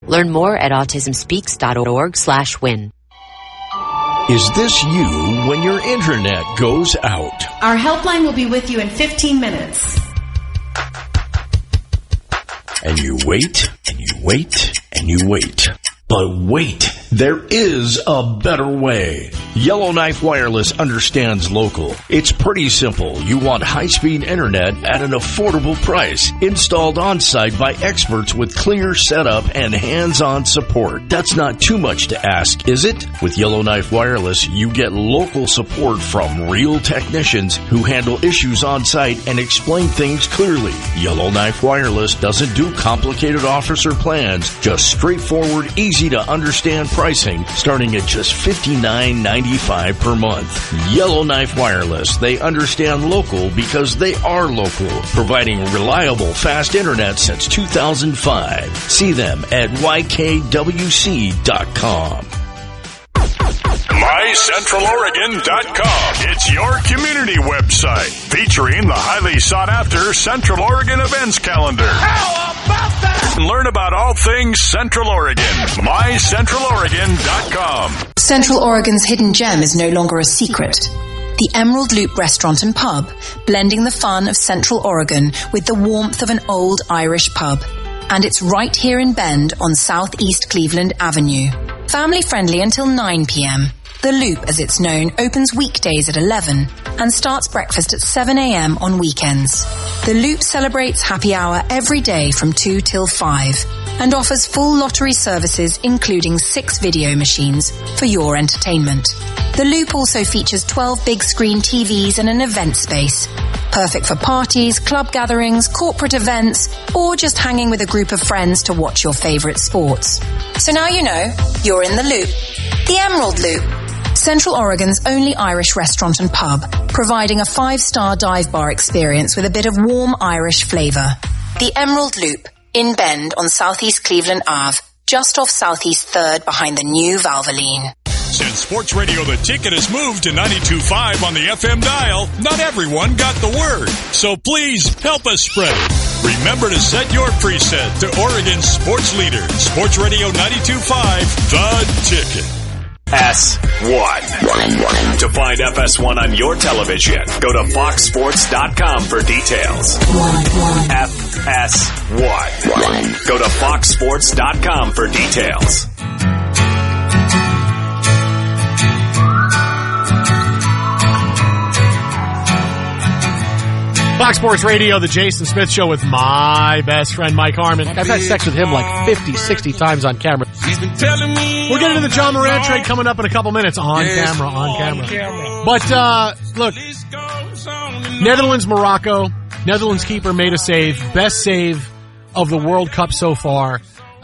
Learn more at autismspeaks.org/win. Is this you when your internet goes out? Our helpline will be with you in 15 minutes. And you wait, and you wait, and you wait. But wait, there is a better way. Yellowknife Wireless understands local. It's pretty simple. You want high-speed internet at an affordable price, installed on-site by experts with clear setup and hands-on support. That's not too much to ask, is it? With Yellowknife Wireless, you get local support from real technicians who handle issues on-site and explain things clearly. Yellowknife Wireless doesn't do complicated offers or plans, just straightforward, easy-to-understand pricing starting at just $59.95 per month. Yellowknife Wireless. They understand local because they are local, providing reliable, fast internet since 2005. See them at YKWC.com. MyCentralOregon.com. It's your community website featuring the highly sought-after Central Oregon events calendar. How about that? Learn about all things Central Oregon. MyCentralOregon.com. Central Oregon's hidden gem is no longer a secret. The Emerald Loop Restaurant and Pub, blending the fun of Central Oregon with the warmth of an old Irish pub. And it's right here in Bend on Southeast Cleveland Avenue. Family friendly until 9 p.m. The Loop, as it's known, opens weekdays at 11 and starts breakfast at 7 a.m. on weekends. The Loop celebrates happy hour every day from 2 till 5 and offers full lottery services including 6 video machines for your entertainment. The Loop also features 12 big screen TVs and an event space. Perfect for parties, club gatherings, corporate events, or just hanging with a group of friends to watch your favorite sports. So now you know, you're in the Loop. The Emerald Loop. Central Oregon's only Irish restaurant and pub, providing a 5-star dive bar experience with a bit of warm Irish flavor. The Emerald Loop, in Bend on Southeast Cleveland Ave, just off Southeast 3rd behind the new Valvoline. Since Sports Radio The Ticket has moved to 92.5 on the FM dial, not everyone got the word. So please help us spread it. Remember to set your preset to Oregon's sports leader, Sports Radio 92.5, The Ticket. S1. To find FS1 on your television, go to foxsports.com for details. FS1. Go to foxsports.com for details. Fox Sports Radio, the Jason Smith Show with my best friend, Mike Harmon. I've had sex with him like 50, 60 times on camera. We'll get into the John Moran trade coming up in a couple minutes. On camera. But, look, Netherlands, Morocco. Netherlands keeper made a save. Best save of the World Cup so far.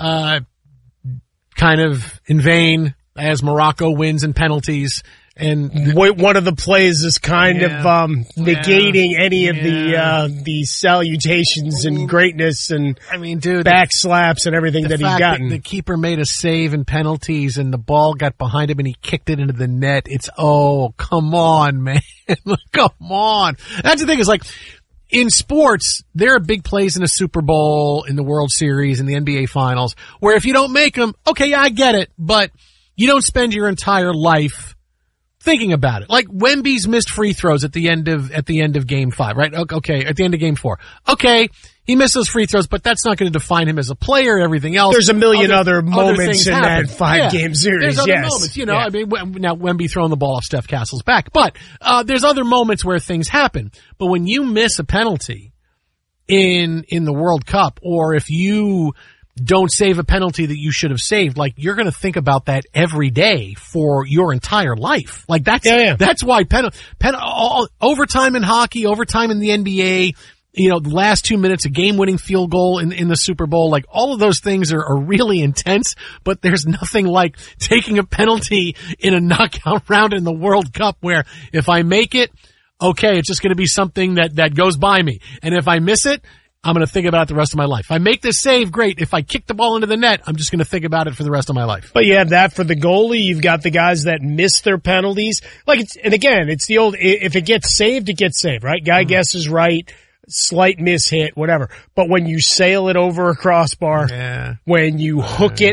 Kind of in vain as Morocco wins in penalties. And one of the plays is kind of negating any of the salutations and greatness and back slaps and everything that he's gotten. The keeper made a save in penalties and the ball got behind him and he kicked it into the net. It's come on, man. Come on. That's the thing is like in sports, there are big plays in the Super Bowl, in the World Series, in the NBA Finals, where if you don't make them, okay, yeah, I get it, but you don't spend your entire life thinking about it. Like Wemby's missed free throws at the end of game 5, right? Okay, at the end of game 4. Okay, he missed those free throws, but that's not going to define him as a player. Everything else. There's a million other moments in that 5-game series. There's other moments, I mean, now Wemby throwing the ball off Steph Castle's back, but there's other moments where things happen. But when you miss a penalty in the World Cup, or if you don't save a penalty that you should have saved, like you're going to think about that every day for your entire life. Like that's why overtime in hockey, overtime in the NBA, the last 2 minutes, a game-winning field goal in the Super Bowl, like all of those things are really intense, but there's nothing like taking a penalty in a knockout round in the World Cup where if I make it, okay, it's just going to be something that goes by me. And if I miss it, I'm going to think about it the rest of my life. If I make this save, great. If I kick the ball into the net, I'm just going to think about it for the rest of my life. But you have that for the goalie. You've got the guys that miss their penalties. It's the old, if it gets saved, it gets saved, right? Guy guesses right, slight miss hit, whatever. But when you sail it over a crossbar, when you hook it